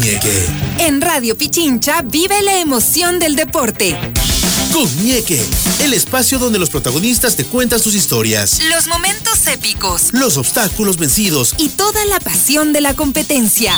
Ñeque. En Radio Pichincha vive la emoción del deporte. Con Ñeque, el espacio donde los protagonistas te cuentan sus historias, Los momentos épicos los obstáculos vencidos y toda la pasión de la competencia.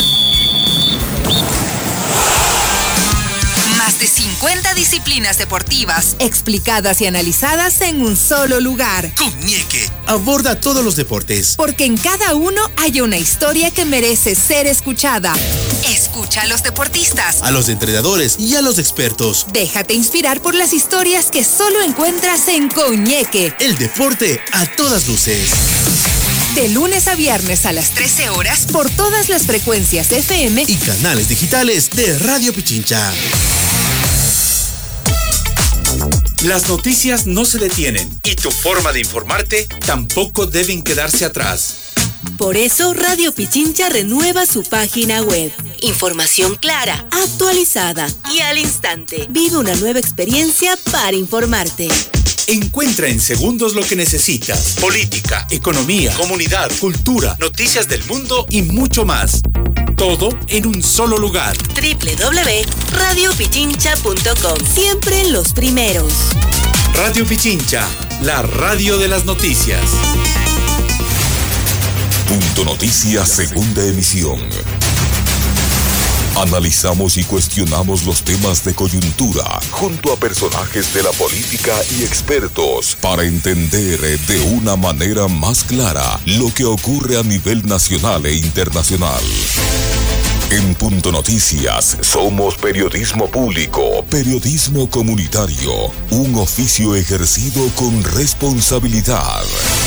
Más de 50 disciplinas deportivas explicadas y analizadas en un solo lugar. Con Ñeque aborda todos los deportes, Porque en cada uno hay una historia que merece ser escuchada. Escucha a los deportistas. a los entrenadores y a los expertos. Déjate inspirar por las historias que solo encuentras en Con Ñeque. El deporte a todas luces. De lunes a viernes a las 13 horas por todas las frecuencias FM Y canales digitales de Radio Pichincha. Las noticias no se detienen y tu forma de informarte tampoco deben quedarse atrás. Por eso Radio Pichincha renueva su página web. Información clara, actualizada y al instante. Vive una nueva experiencia para informarte. Encuentra en segundos lo que necesitas. Política, economía, comunidad, cultura, noticias del mundo y mucho más. Todo en un solo lugar. www.radiopichincha.com. Siempre los primeros. Radio Pichincha, la radio de las noticias. Punto Noticias, segunda emisión. Analizamos y cuestionamos los temas de coyuntura junto a personajes de la política y expertos para entender de una manera más clara lo que ocurre a nivel nacional e internacional. En Punto Noticias somos periodismo público, periodismo comunitario, un oficio ejercido con responsabilidad.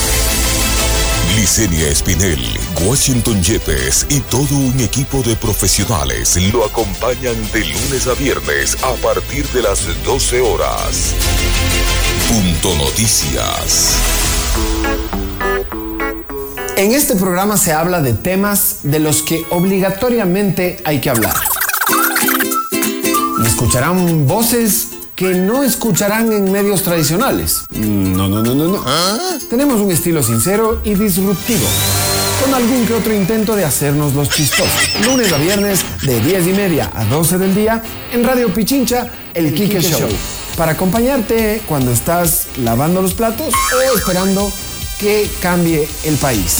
Licenia Espinel, Washington Yepes y todo un equipo de profesionales lo acompañan de lunes a viernes a partir de las 12 horas. Punto Noticias. En este programa se habla de temas de los que obligatoriamente hay que hablar. Y escucharán voces que no escucharán en medios tradicionales. No. Tenemos un estilo sincero y disruptivo, con algún que otro intento de hacernos los chistosos. Lunes a viernes de 10:30 a 12 del día en Radio Pichincha, el Quique Show. Para acompañarte cuando estás lavando los platos o esperando que cambie el país.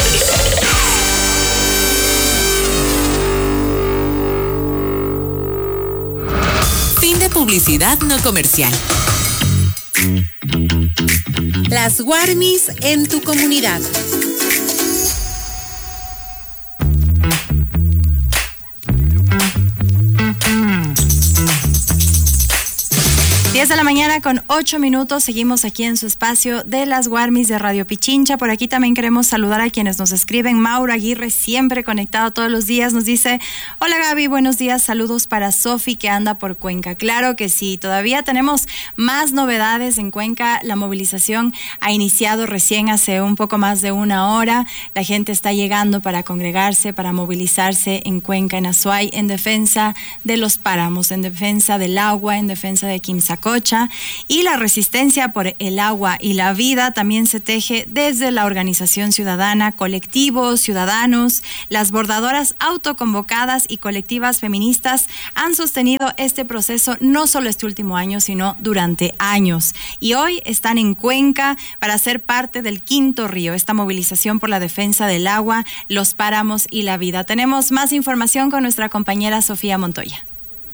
Fin de publicidad no comercial. Las Warmis en tu comunidad. 10 de la mañana con 8 minutos, seguimos aquí en su espacio de las Warmis de Radio Pichincha. Por aquí también queremos saludar a quienes nos escriben. Mauro Aguirre, siempre conectado todos los días, nos dice: hola Gaby, buenos días, saludos para Sofi que anda por Cuenca. Claro que sí, todavía tenemos más novedades en Cuenca. La movilización ha iniciado recién hace un poco más de una hora. La gente está llegando para congregarse, para movilizarse en Cuenca, en Azuay, en defensa de los páramos, en defensa del agua, en defensa de Quimsacocha. Y la resistencia por el agua y la vida también se teje desde la organización ciudadana, colectivos, ciudadanos. Las bordadoras autoconvocadas y colectivas feministas han sostenido este proceso no solo este último año, sino durante años. Y hoy están en Cuenca para ser parte del Quinto Río, esta movilización por la defensa del agua, los páramos y la vida. Tenemos más información con nuestra compañera Sofía Montoya.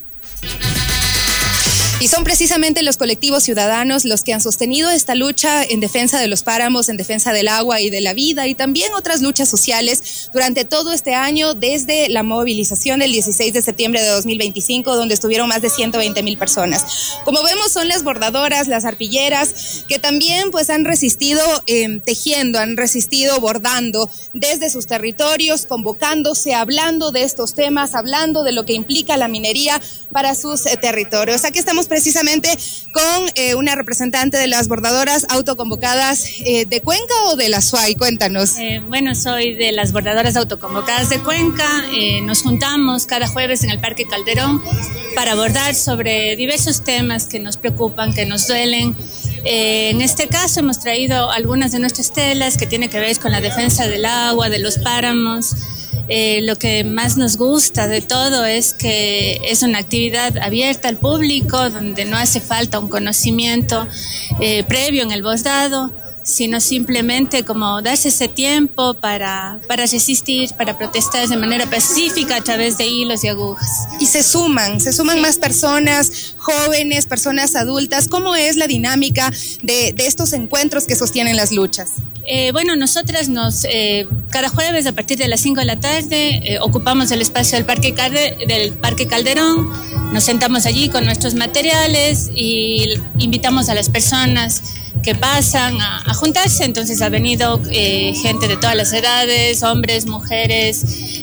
Y son precisamente los colectivos ciudadanos los que han sostenido esta lucha en defensa de los páramos, en defensa del agua y de la vida, y también otras luchas sociales durante todo este año, desde la movilización del 16 de septiembre de 2025, donde estuvieron más de 120,000 personas. Como vemos, son las bordadoras, las arpilleras, que también pues han resistido tejiendo, han resistido bordando desde sus territorios, convocándose, hablando de estos temas, hablando de lo que implica la minería para sus territorios. Aquí estamos precisamente con una representante de las bordadoras autoconvocadas de Cuenca o de la SUAY. Cuéntanos. Bueno, soy de las bordadoras autoconvocadas de Cuenca. Nos juntamos cada jueves en el Parque Calderón para abordar sobre diversos temas que nos preocupan, que nos duelen. En este caso hemos traído algunas de nuestras telas que tienen que ver con la defensa del agua, de los páramos. Lo que más nos gusta de todo es que es una actividad abierta al público, donde no hace falta un conocimiento previo en el bordado, sino simplemente como darse ese tiempo para resistir, para protestar de manera pacífica a través de hilos y agujas. Y se suman más personas, jóvenes, personas adultas. ¿Cómo es la dinámica de estos encuentros que sostienen las luchas? Bueno, nosotras cada jueves a partir de las 5 de la tarde ocupamos el espacio del Parque Calderón, nos sentamos allí con nuestros materiales y invitamos a las personas que pasan a juntarse. Entonces ha venido gente de todas las edades, hombres, mujeres,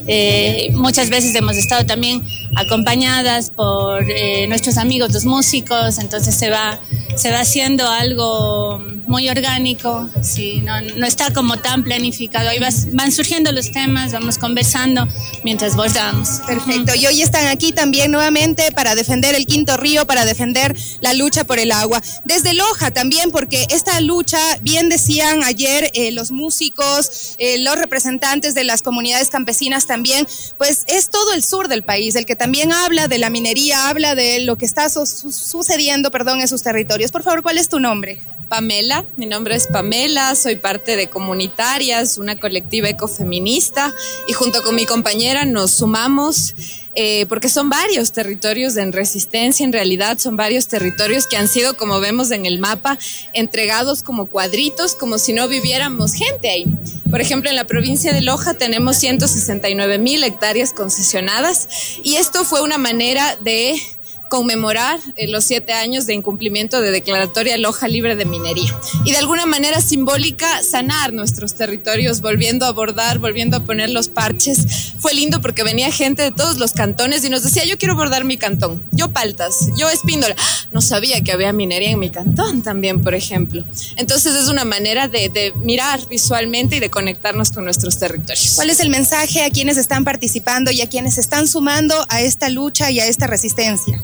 muchas veces hemos estado también acompañadas por nuestros amigos los músicos, entonces se va haciendo algo muy orgánico, sí, no está como tan planificado, ahí van surgiendo los temas, vamos conversando mientras bordamos. Perfecto, y hoy están aquí también nuevamente para defender el Quinto Río, para defender la lucha por el agua. Desde Loja también, porque esta lucha, bien decían ayer los músicos, los representantes de las comunidades campesinas también, pues es todo el sur del país, el que también habla de la minería, habla de lo que está sucediendo, en sus territorios. Por favor, ¿cuál es tu nombre? Pamela, mi nombre es Pamela, soy parte de Comunitarias, una colectiva ecofeminista, y junto con mi compañera nos sumamos porque son varios territorios en resistencia, en realidad son varios territorios que han sido, como vemos en el mapa, entregados como cuadritos, como si no viviéramos gente ahí. Por ejemplo, en la provincia de Loja tenemos 169,000 hectáreas concesionadas, y esto fue una manera de conmemorar los 7 años de incumplimiento de Declaratoria Loja Libre de Minería y de alguna manera simbólica sanar nuestros territorios, volviendo a bordar, volviendo a poner los parches. Fue lindo porque venía gente de todos los cantones y nos decía: yo quiero bordar mi cantón, yo Paltas, yo Espíndola. No sabía que había minería en mi cantón también, por ejemplo. Entonces es una manera de mirar visualmente y de conectarnos con nuestros territorios. ¿Cuál es el mensaje a quienes están participando y a quienes están sumando a esta lucha y a esta resistencia?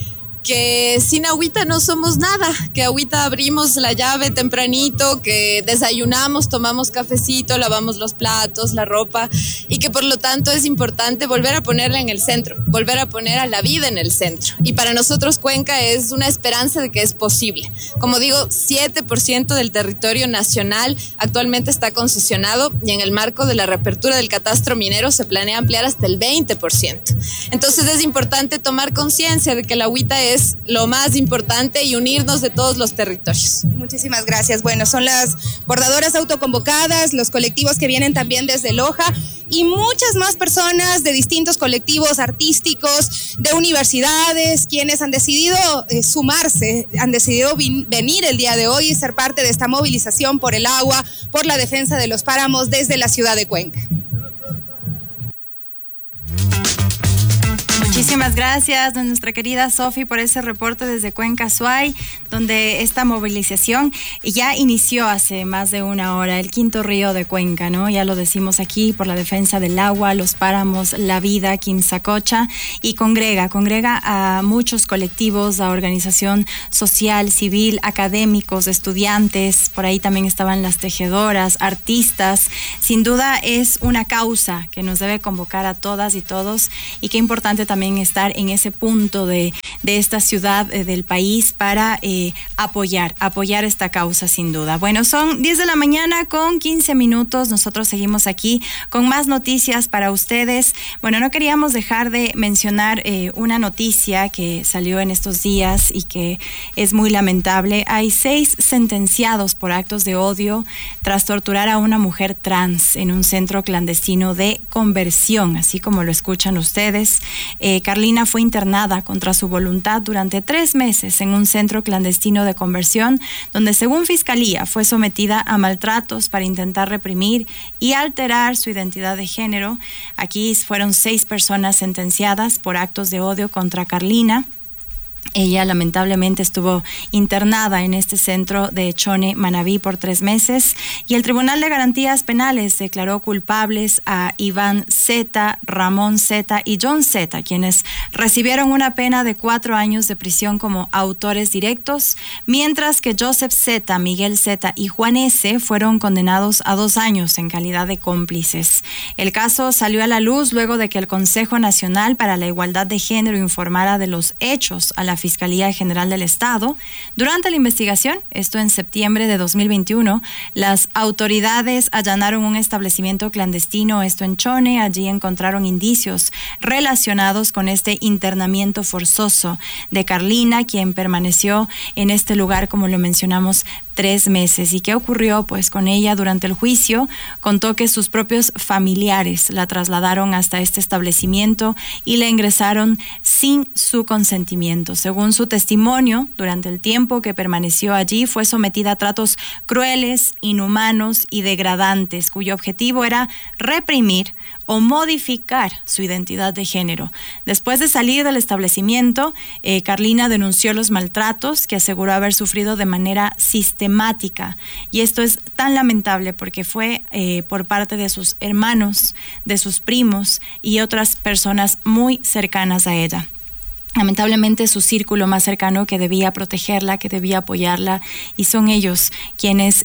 Que sin agüita no somos nada, que agüita abrimos la llave tempranito, que desayunamos, tomamos cafecito, lavamos los platos, la ropa, y que por lo tanto es importante volver a ponerla en el centro, volver a poner a la vida en el centro. Y para nosotros Cuenca es una esperanza de que es posible. Como digo, 7% del territorio nacional actualmente está concesionado, y en el marco de la reapertura del catastro minero se planea ampliar hasta el 20%. Entonces es importante tomar conciencia de que la agüita es lo más importante y unirnos de todos los territorios. Muchísimas gracias. Bueno, son las bordadoras autoconvocadas, los colectivos que vienen también desde Loja y muchas más personas de distintos colectivos artísticos, de universidades, quienes han decidido sumarse, han decidido venir el día de hoy y ser parte de esta movilización por el agua, por la defensa de los páramos desde la ciudad de Cuenca. Muchísimas gracias a nuestra querida Sofi por ese reporte desde Cuenca Suay, donde esta movilización ya inició hace más de una hora, el Quinto Río de Cuenca, ¿no? Ya lo decimos aquí, por la defensa del agua, los páramos, la vida, Quimsacocha, y congrega a muchos colectivos, a organización social, civil, académicos, estudiantes, por ahí también estaban las tejedoras, artistas. Sin duda es una causa que nos debe convocar a todas y todos, y qué importante también estar en ese punto de esta ciudad, del país, para apoyar esta causa, sin duda. Bueno, son 10 de la mañana con 15 minutos. Nosotros seguimos aquí con más noticias para ustedes. Bueno, no queríamos dejar de mencionar una noticia que salió en estos días y que es muy lamentable. Hay 6 sentenciados por actos de odio tras torturar a una mujer trans en un centro clandestino de conversión, así como lo escuchan ustedes. Carlina fue internada contra su voluntad durante 3 meses en un centro clandestino de conversión, donde según Fiscalía fue sometida a maltratos para intentar reprimir y alterar su identidad de género. Aquí fueron 6 personas sentenciadas por actos de odio contra Carlina. Ella lamentablemente estuvo internada en este centro de Chone, Manabí, por 3 meses, y el Tribunal de Garantías Penales declaró culpables a Iván Z, Ramón Z y John Z, quienes recibieron una pena de 4 años de prisión como autores directos, mientras que Joseph Z, Miguel Z y Juan S fueron condenados a 2 años en calidad de cómplices. El caso salió a la luz luego de que el Consejo Nacional para la Igualdad de Género informara de los hechos a la Fiscalía General del Estado. Durante la investigación, esto en septiembre de 2021, las autoridades allanaron un establecimiento clandestino, esto en Chone. Allí encontraron indicios relacionados con este internamiento forzoso de Carlina, quien permaneció en este lugar, como lo mencionamos, 3 meses. ¿Y qué ocurrió pues con ella durante el juicio? Contó que sus propios familiares la trasladaron hasta este establecimiento y la ingresaron sin su consentimiento. Según su testimonio, durante el tiempo que permaneció allí fue sometida a tratos crueles, inhumanos y degradantes, cuyo objetivo era reprimir o modificar su identidad de género. Después de salir del establecimiento, Carlina denunció los maltratos que aseguró haber sufrido de manera sistemática. Y esto es tan lamentable porque fue por parte de sus hermanos, de sus primos y otras personas muy cercanas a ella. Lamentablemente su círculo más cercano que debía protegerla, que debía apoyarla, y son ellos quienes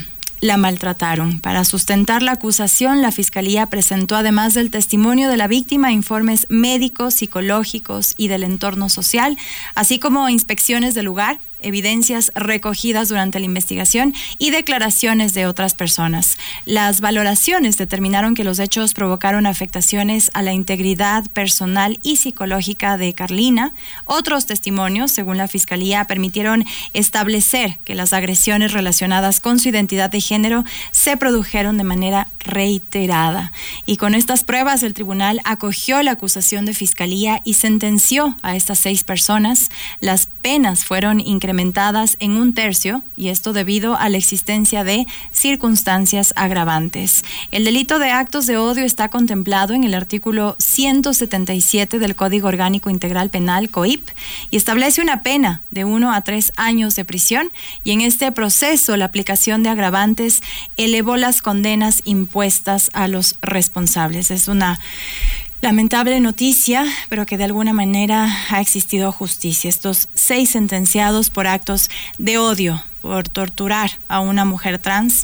la maltrataron. Para sustentar la acusación, la Fiscalía presentó, además del testimonio de la víctima, informes médicos, psicológicos y del entorno social, así como inspecciones del lugar, evidencias recogidas durante la investigación y declaraciones de otras personas. Las valoraciones determinaron que los hechos provocaron afectaciones a la integridad personal y psicológica de Carlina. Otros testimonios, según la Fiscalía, permitieron establecer que las agresiones relacionadas con su identidad de género se produjeron de manera reiterada. Y con estas pruebas, el tribunal acogió la acusación de Fiscalía y sentenció a estas 6 personas. Las penas fueron incrementadas en 1/3, y esto debido a la existencia de circunstancias agravantes. El delito de actos de odio está contemplado en el artículo 177 del Código Orgánico Integral Penal, COIP, y establece una pena de 1 a 3 años de prisión, y en este proceso la aplicación de agravantes elevó las condenas impuestas a los responsables. Es una lamentable noticia, pero que de alguna manera ha existido justicia. Estos 6 sentenciados por actos de odio, por torturar a una mujer trans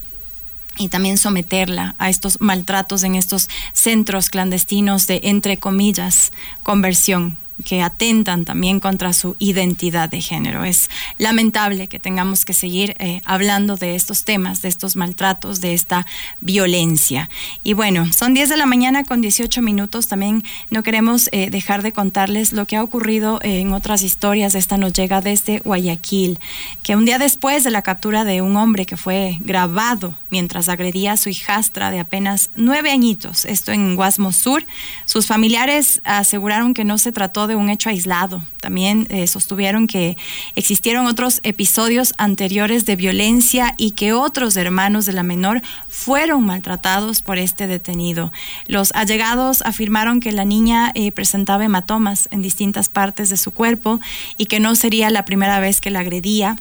y también someterla a estos maltratos en estos centros clandestinos de, entre comillas, conversión, que atentan también contra su identidad de género. Es lamentable que tengamos que seguir hablando de estos temas, de estos maltratos, de esta violencia. Y bueno, son 10 de la mañana con 18 minutos. También no queremos dejar de contarles lo que ha ocurrido en otras historias. Esta nos llega desde Guayaquil, que un día después de la captura de un hombre que fue grabado mientras agredía a su hijastra de apenas 9 añitos, esto en Guasmo Sur, sus familiares aseguraron que no se trató de un hecho aislado. También sostuvieron que existieron otros episodios anteriores de violencia y que otros hermanos de la menor fueron maltratados por este detenido. Los allegados afirmaron que la niña presentaba hematomas en distintas partes de su cuerpo y que no sería la primera vez que la agredía.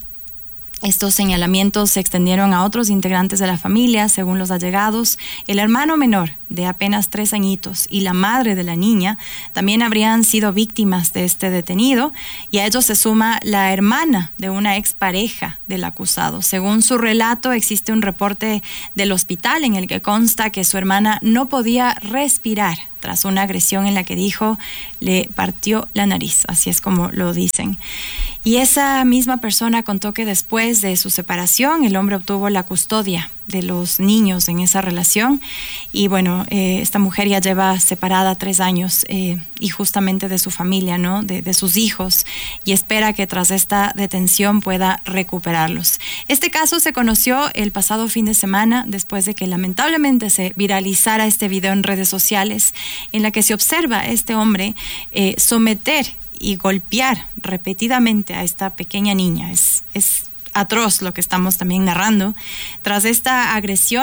Estos señalamientos se extendieron a otros integrantes de la familia. Según los allegados, el hermano menor de apenas 3 añitos y la madre de la niña también habrían sido víctimas de este detenido, y a ellos se suma la hermana de una expareja del acusado. Según su relato, existe un reporte del hospital en el que consta que su hermana no podía respirar tras una agresión en la que dijo le partió la nariz, así es como lo dicen. Y esa misma persona contó que después de su separación, el hombre obtuvo la custodia de los niños en esa relación, y bueno, esta mujer ya lleva separada 3 años y justamente de su familia, ¿no? De sus hijos, y espera que tras esta detención pueda recuperarlos. Este caso se conoció el pasado fin de semana después de que lamentablemente se viralizara este video en redes sociales en la que se observa a este hombre someter y golpear repetidamente a esta pequeña niña. Es atroz lo que estamos también narrando. Tras esta agresión,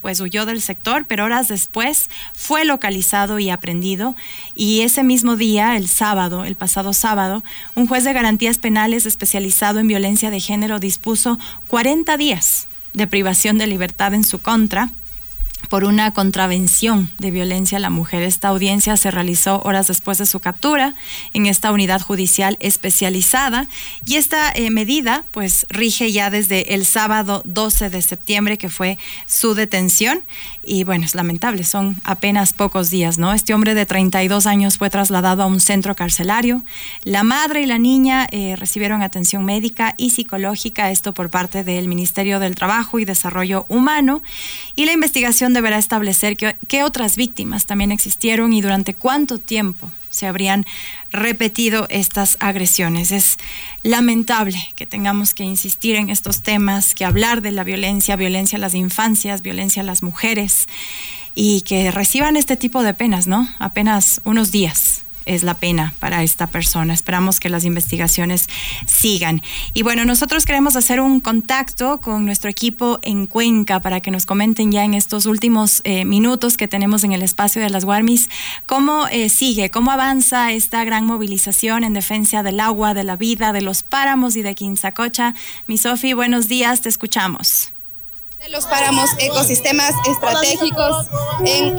pues huyó del sector, pero horas después fue localizado y aprehendido. Y ese mismo día, el pasado sábado, un juez de garantías penales especializado en violencia de género dispuso 40 días de privación de libertad en su contra por una contravención de violencia a la mujer. Esta audiencia se realizó horas después de su captura en esta unidad judicial especializada, y esta medida pues rige ya desde el sábado 12 de septiembre, que fue su detención. Y bueno, es lamentable, son apenas pocos días, ¿no? Este hombre de 32 años fue trasladado a un centro carcelario. La madre y la niña recibieron atención médica y psicológica, esto por parte del Ministerio del Trabajo y Desarrollo Humano, y la investigación deberá establecer qué otras víctimas también existieron y durante cuánto tiempo se habrían repetido estas agresiones. Es lamentable que tengamos que insistir en estos temas, que hablar de la violencia a las infancias, violencia a las mujeres, y que reciban este tipo de penas, ¿no? Apenas unos días es la pena para esta persona. Esperamos que las investigaciones sigan. Y bueno, nosotros queremos hacer un contacto con nuestro equipo en Cuenca para que nos comenten ya en estos últimos minutos que tenemos en el espacio de las Guarmis, cómo sigue, cómo avanza esta gran movilización en defensa del agua, de la vida, de los páramos y de Quinzacocha. Mi Sofi, buenos días, te escuchamos. De los páramos, ecosistemas estratégicos en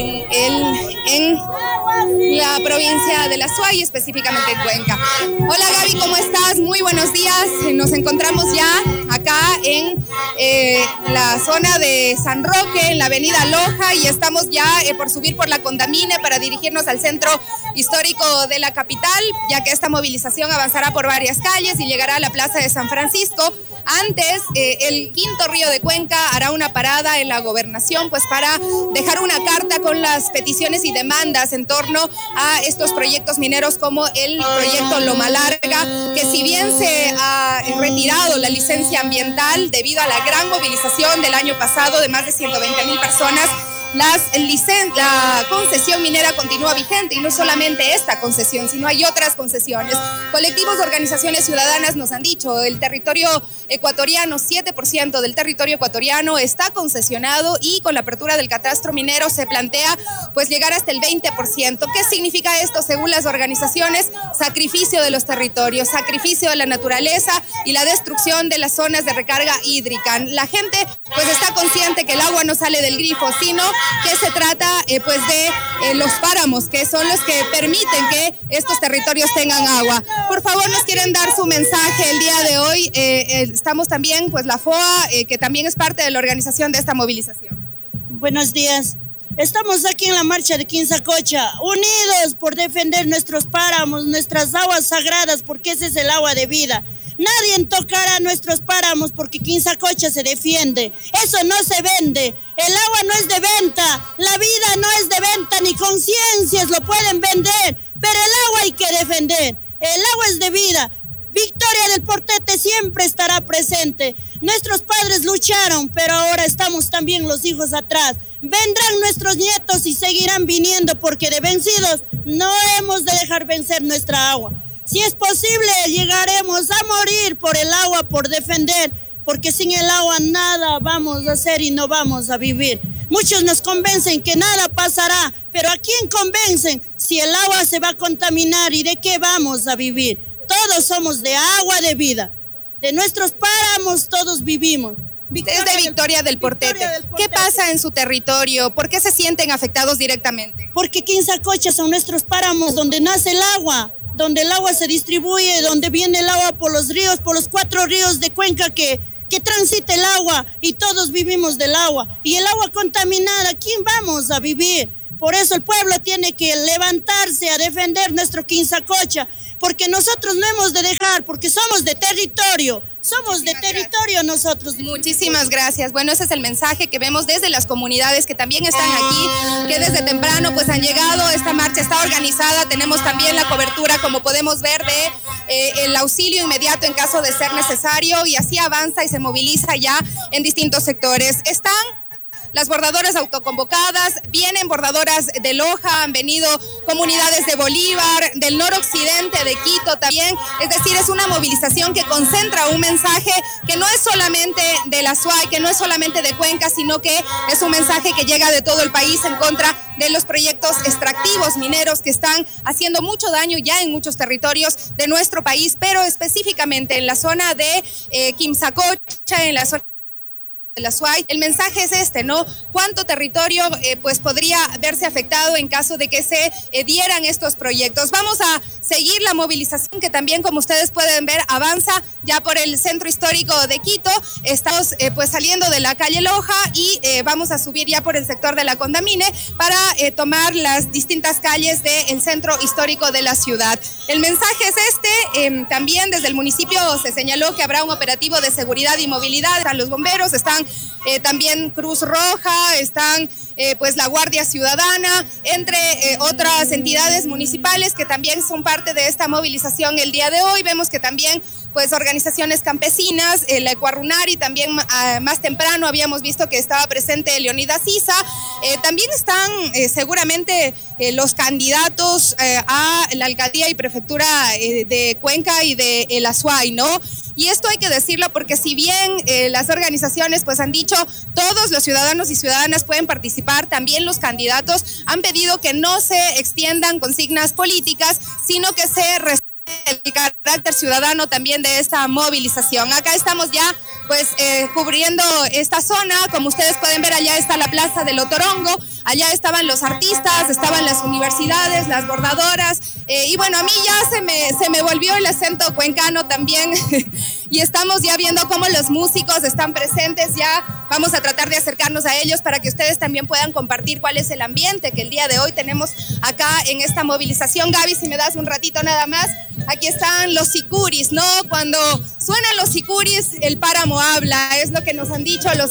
la provincia de La Suay, específicamente en Cuenca. Hola Gaby, ¿cómo estás? Muy buenos días. Nos encontramos ya acá en la zona de San Roque, en la avenida Loja, y estamos ya por subir por la Condamine para dirigirnos al centro histórico de la capital, ya que esta movilización avanzará por varias calles y llegará a la Plaza de San Francisco. Antes, el Quinto Río de Cuenca hará una parada en la gobernación, pues para dejar una carta con las peticiones y demandas en torno a estos proyectos mineros, como el proyecto Loma Larga, que si bien se ha retirado la licencia ambiental debido a la gran movilización del año pasado de más de 120,000 personas, la concesión minera continúa vigente, y no solamente esta concesión, sino hay otras concesiones. Colectivos, organizaciones ciudadanas nos han dicho, el territorio ecuatoriano, 7% del territorio ecuatoriano está concesionado, y con la apertura del catastro minero se plantea pues llegar hasta el 20%. ¿Qué significa esto? Según las organizaciones, sacrificio de los territorios, sacrificio de la naturaleza y la destrucción de las zonas de recarga hídrica. La gente pues está consciente que el agua no sale del grifo, sino que se trata pues de los páramos, que son los que permiten que estos territorios tengan agua. Por favor, nos quieren dar su mensaje el día de hoy. Estamos también, pues la FOA, que también es parte de la organización de esta movilización. Buenos días. Estamos aquí en la marcha de Quinzacocha, unidos por defender nuestros páramos, nuestras aguas sagradas, porque ese es el agua de vida. Nadie tocará nuestros páramos porque Quinzacocha se defiende. Eso no se vende. El agua no es de venta. La vida no es de venta, ni conciencias lo pueden vender. Pero el agua hay que defender. El agua es de vida. Victoria del Portete siempre estará presente. Nuestros padres lucharon, pero ahora estamos también los hijos atrás. Vendrán nuestros nietos y seguirán viniendo, porque de vencidos no hemos de dejar vencer nuestra agua. Si es posible, llegaremos a morir por el agua, por defender, porque sin el agua nada vamos a hacer y no vamos a vivir. Muchos nos convencen que nada pasará, pero ¿a quién convencen si el agua se va a contaminar y de qué vamos a vivir? Todos somos de agua de vida, de nuestros páramos todos vivimos. Desde Victoria del Portete, ¿qué pasa en su territorio? ¿Por qué se sienten afectados directamente? Porque Quinzacocha son nuestros páramos donde nace el agua, donde el agua se distribuye, donde viene el agua por los ríos, por los 4 ríos de Cuenca que transita el agua, y todos vivimos del agua. Y el agua contaminada, ¿quién vamos a vivir? Por eso el pueblo tiene que levantarse a defender nuestro Quinzacocha, porque nosotros no hemos de dejar, porque somos de territorio. Somos de territorio nosotros. Muchísimas gracias. Bueno, ese es el mensaje que vemos desde las comunidades que también están aquí, que desde temprano pues han llegado. Esta marcha está organizada. Tenemos también la cobertura, como podemos ver, de el auxilio inmediato en caso de ser necesario, y así avanza y se moviliza ya en distintos sectores. Están las bordadoras autoconvocadas, vienen bordadoras de Loja, han venido comunidades de Bolívar, del noroccidente de Quito también. Es decir, es una movilización que concentra un mensaje que no es solamente de la SUAY, que no es solamente de Cuenca, sino que es un mensaje que llega de todo el país en contra de los proyectos extractivos mineros que están haciendo mucho daño ya en muchos territorios de nuestro país, pero específicamente en la zona de Quimsacocha, en la zona de la SUAY. El mensaje es este, ¿no? ¿Cuánto territorio pues podría verse afectado en caso de que se dieran estos proyectos? Vamos a seguir la movilización que también, como ustedes pueden ver, avanza ya por el centro histórico de Quito. Estamos pues saliendo de la calle Loja y vamos a subir ya por el sector de la Condamine para tomar las distintas calles del centro histórico de la ciudad. El mensaje es este. También desde el municipio se señaló que habrá un operativo de seguridad y movilidad. Están los bomberos, están también Cruz Roja, están pues la Guardia Ciudadana, entre otras entidades municipales que también son parte de esta movilización el día de hoy. Vemos que también pues organizaciones campesinas, la Ecuarunari, también más temprano habíamos visto que estaba presente Leonidas Issa. También están seguramente los candidatos a la alcaldía y prefectura de Cuenca y de el Azuay, ¿no? Y esto hay que decirlo porque si bien las organizaciones pues han dicho todos los ciudadanos y ciudadanas pueden participar, también los candidatos han pedido que no se extiendan consignas políticas, sino que se respete el carácter ciudadano también de esta movilización. Acá estamos ya pues cubriendo esta zona. Como ustedes pueden ver, allá está la Plaza del Otorongo, allá estaban los artistas, estaban las universidades, las bordadoras, y bueno, a mí ya se me volvió el acento cuencano también y estamos ya viendo cómo los músicos están presentes. Ya vamos a tratar de acercarnos a ellos para que ustedes también puedan compartir cuál es el ambiente que el día de hoy tenemos acá en esta movilización. Gaby, si me das un ratito nada más. Aquí están los sicuris, ¿no? Cuando suenan los sicuris, el páramo habla, es lo que nos han dicho los